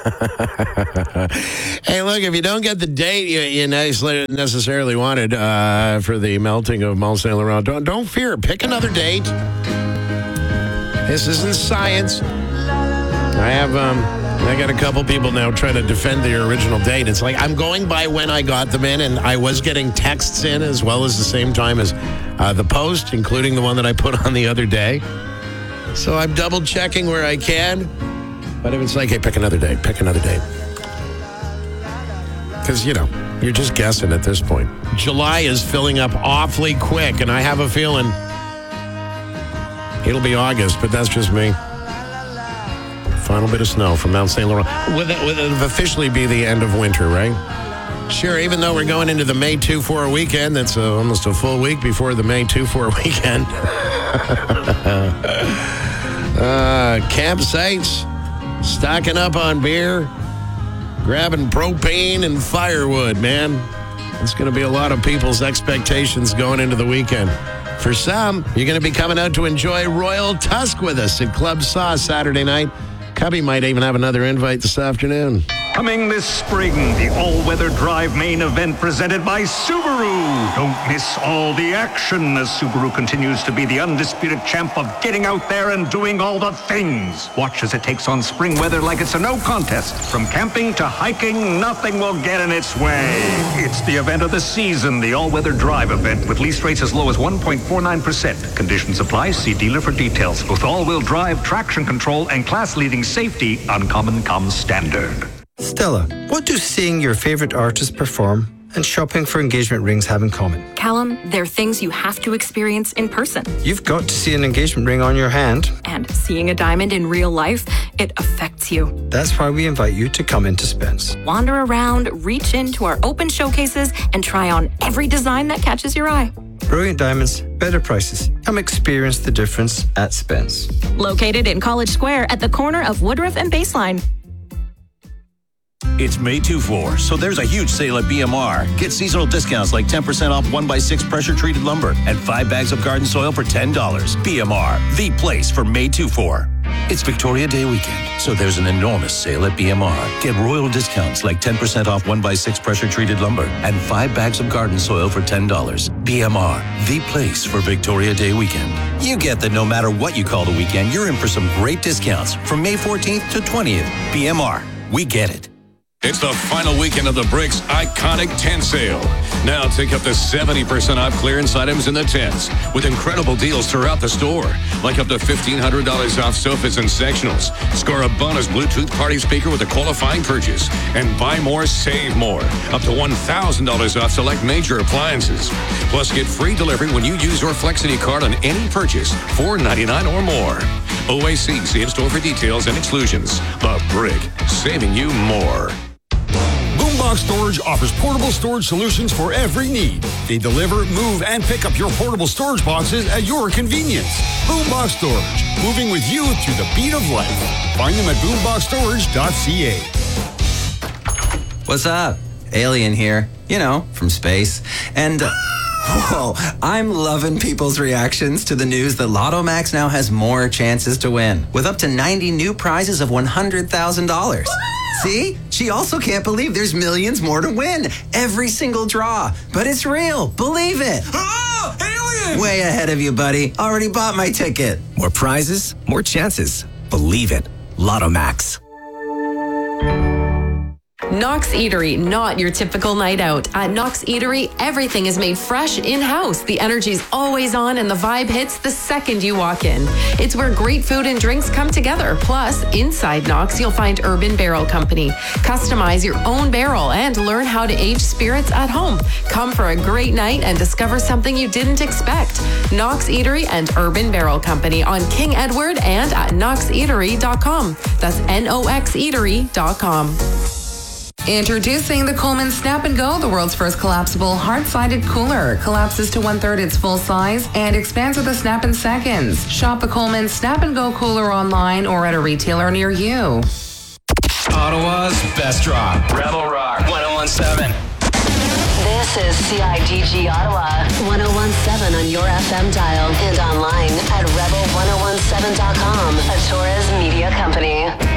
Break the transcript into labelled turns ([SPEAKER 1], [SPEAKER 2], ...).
[SPEAKER 1] Hey, look, if you don't get the date you necessarily wanted for the melting of Mont Saint Laurent, don't fear. Pick another date. This isn't science. I got a couple people now trying to defend the original date. It's like I'm going by when I got them in, and I was getting texts in as well as the same time as the post, including the one that I put on the other day. So I'm double checking where I can. But if it's like, hey, pick another date. Because, you're just guessing at this point. July is filling up awfully quick, and I have a feeling it'll be August, but that's just me. Final bit of snow from Mount Saint Laurent. Would it officially be the end of winter, right? Sure, even though we're going into the May 2-4 weekend, that's almost a full week before the May 2-4 weekend. Campsites, stocking up on beer, grabbing propane and firewood, man. It's going to be a lot of people's expectations going into the weekend. For some, you're going to be coming out to enjoy Royal Tusk with us at Club Saw Saturday night. Cubby might even have another invite this afternoon.
[SPEAKER 2] Coming this spring, the all-weather drive main event presented by Subaru. Don't miss all the action as Subaru continues to be the undisputed champ of getting out there and doing all the things. Watch as it takes on spring weather like it's a no contest. From camping to hiking, nothing will get in its way. It's the event of the season, the all-weather drive event with lease rates as low as 1.49%. Conditions apply. See dealer for details. With all-wheel drive, traction control, and class-leading safety, Uncommon comes standard.
[SPEAKER 3] Stella, what do seeing your favorite artist perform and shopping for engagement rings have in common?
[SPEAKER 4] Callum, they're things you have to experience in person.
[SPEAKER 3] You've got to see an engagement ring on your hand.
[SPEAKER 4] And seeing a diamond in real life, it affects you.
[SPEAKER 3] That's why we invite you to come into Spence.
[SPEAKER 4] Wander around, reach into our open showcases, and try on every design that catches your eye.
[SPEAKER 3] Brilliant diamonds, better prices. Come experience the difference at Spence.
[SPEAKER 4] Located in College Square at the corner of Woodruff and Baseline.
[SPEAKER 5] It's May 2-4, so there's a huge sale at BMR. Get seasonal discounts like 10% off 1x6 pressure-treated lumber and 5 bags of garden soil for $10. BMR, the place for May 2-4. It's Victoria Day weekend, so there's an enormous sale at BMR. Get royal discounts like 10% off 1x6 pressure-treated lumber and 5 bags of garden soil for $10. BMR, the place for Victoria Day weekend. You get that no matter what you call the weekend, you're in for some great discounts from May 14th to 20th. BMR, we get it.
[SPEAKER 6] It's the final weekend of the Bricks Iconic Tent Sale. Now take up to 70% off clearance items in the tents with incredible deals throughout the store, like up to $1,500 off sofas and sectionals. Score a bonus Bluetooth party speaker with a qualifying purchase. And buy more, save more. Up to $1,000 off select major appliances. Plus, get free delivery when you use your Flexity card on any purchase, $4.99 or more. OAC, see in-store for details and exclusions. The Brick, saving you more.
[SPEAKER 7] Boombox Storage offers portable storage solutions for every need. They deliver, move, and pick up your portable storage boxes at your convenience. Boombox Storage, moving with you to the beat of life. Find them at boomboxstorage.ca.
[SPEAKER 8] What's up? Alien here, from space. And, whoa, I'm loving people's reactions to the news that Lotto Max now has more chances to win, with up to 90 new prizes of $100,000. See? She also can't believe there's millions more to win. Every single draw. But it's real. Believe it.
[SPEAKER 7] Ah! Alien!
[SPEAKER 8] Way ahead of you, buddy. Already bought my ticket.
[SPEAKER 9] More prizes, more chances. Believe it. Lotto Max.
[SPEAKER 10] Knox Eatery, not your typical night out. At Knox Eatery, everything is made fresh in-house. The energy's always on and the vibe hits the second you walk in. It's where great food and drinks come together. Plus, inside Knox, you'll find Urban Barrel Company. Customize your own barrel and learn how to age spirits at home. Come for a great night and discover something you didn't expect. Knox Eatery and Urban Barrel Company on King Edward and at knoxeatery.com. That's NOXeatery.com. Introducing the Coleman Snap & Go, the world's first collapsible, hard-sided cooler. Collapses to 1/3 its full size and expands with a snap in seconds. Shop the Coleman Snap & Go cooler online or at a retailer near you.
[SPEAKER 11] Ottawa's best rock. Rebel Rock 1017.
[SPEAKER 12] This is CIGG Ottawa 1017 on your FM dial and online at rebel1017.com, a Torres media company.